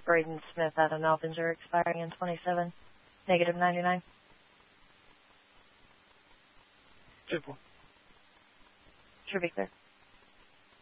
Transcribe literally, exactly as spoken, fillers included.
Braden Smith out of Malvinger, expiring in twenty-seven, negative ninety-nine. Triple. Should be clear.